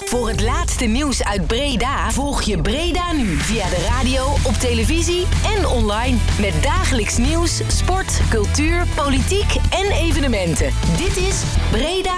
Voor het laatste nieuws uit Breda volg je Breda Nu via de radio, op televisie en online. Met dagelijks nieuws, sport, cultuur, politiek en evenementen. Dit is Breda